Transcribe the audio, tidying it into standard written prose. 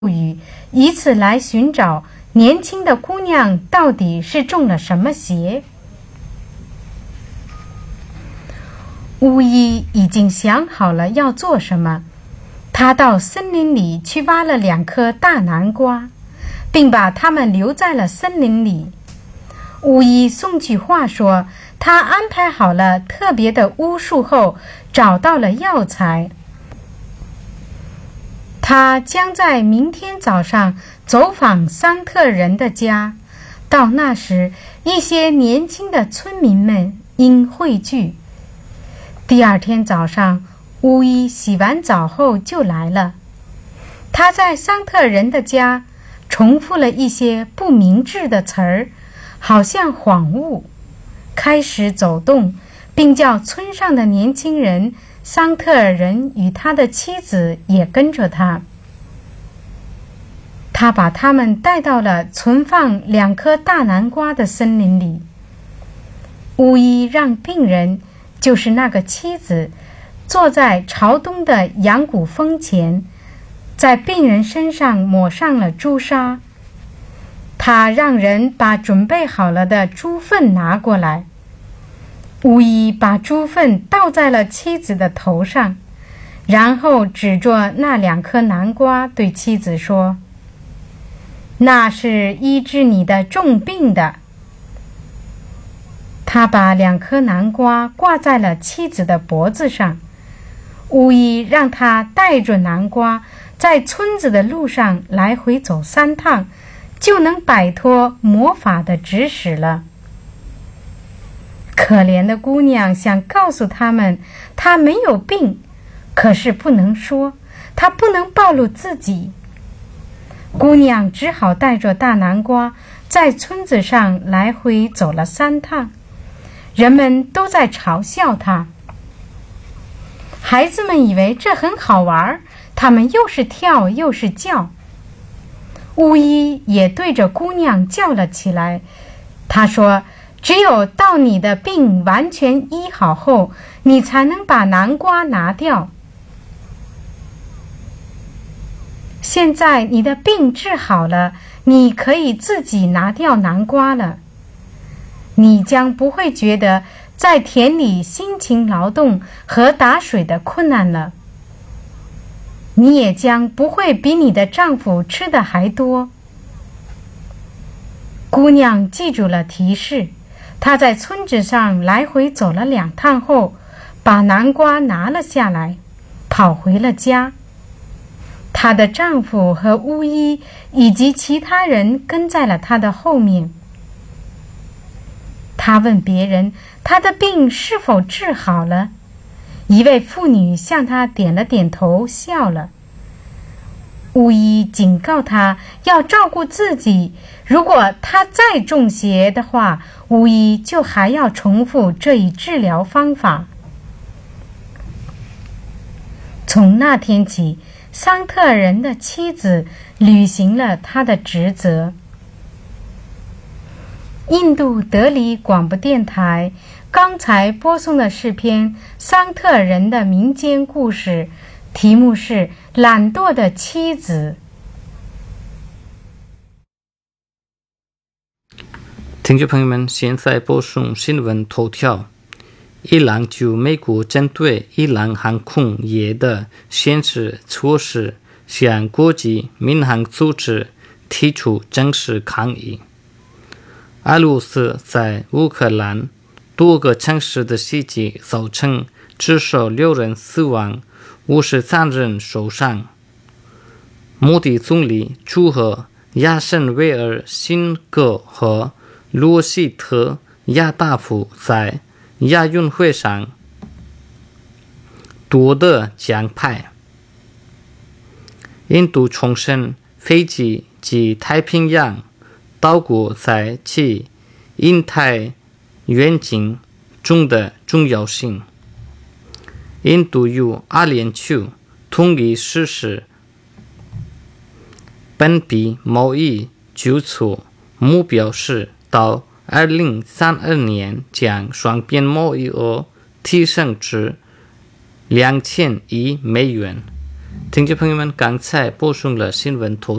语，以此来寻找年轻的姑娘到底是中了什么邪。巫医已经想好了要做什么，他到森林里去挖了2颗大南瓜，并把它们留在了森林里。巫医送去话说，他安排好了特别的巫术后，找到了药材。他将在明天早上走访桑特人的家，到那时，一些年轻的村民们应汇聚。第2天早上，巫医洗完澡后就来了。他在桑特人的家重复了一些不明智的词儿，好像恍悟，开始走动，并叫村上的年轻人桑特尔人与他的妻子也跟着他。他把他们带到了存放2颗大南瓜的森林里。巫医让病人，就是那个妻子，坐在朝东的羊骨峰前，在病人身上抹上了朱砂。他让人把准备好了的猪粪拿过来。巫医把猪粪倒在了妻子的头上，然后指着那2颗南瓜对妻子说：“那是医治你的重病的。”他把2颗南瓜挂在了妻子的脖子上。巫医让他带着南瓜在村子的路上来回走3趟，就能摆脱魔法的指使了。可怜的姑娘想告诉他们她没有病，可是不能说，她不能暴露自己。姑娘只好带着大南瓜在村子上来回走了3趟，人们都在嘲笑她。孩子们以为这很好玩，他们又是跳又是叫。巫医也对着姑娘叫了起来，他说：“只有到你的病完全医好后，你才能把南瓜拿掉。现在你的病治好了，你可以自己拿掉南瓜了。你将不会觉得在田里辛勤劳动和打水的困难了。你也将不会比你的丈夫吃的还多。”姑娘记住了提示，她在村子上来回走了2趟后，把南瓜拿了下来，跑回了家。她的丈夫和巫医以及其他人跟在了她的后面。她问别人她的病是否治好了，一位妇女向她点了点头，笑了。巫医警告她要照顾自己，如果她再中邪的话，巫医就还要重复这一治疗方法。从那天起，桑特尔人的妻子履行了她的职责。印度德里广播电台刚才播送的是篇桑特尔人的民间故事，题目是懒惰的妻子。 听众朋友们，现在播送新闻头条。伊朗就美国针对伊朗航空业的限制措施向国际民航组织提出正式抗议。俄罗斯在乌克兰多个城市的袭击造成至少6人死亡，53人受伤。莫迪总理祝贺亚申维尔辛格和罗希特亚达夫在亚运会上夺得奖牌。印度重申斐济及太平洋岛国在其印太愿景中的重要性。印度于2年初同意实施本笔贸易举措，目标是到2032年将双边贸易额提升至2000亿美元， 听众朋友们，刚才播送了新闻头